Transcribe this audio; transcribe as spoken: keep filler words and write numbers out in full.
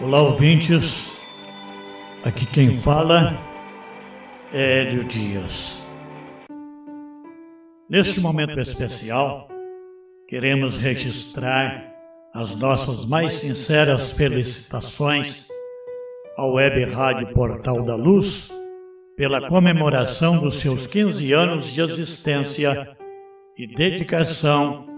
Olá, ouvintes. Aqui quem fala é Hélio Dias. Neste momento especial, queremos registrar as nossas mais sinceras felicitações ao Web Rádio Portal da Luz pela comemoração dos seus quinze anos de existência e dedicação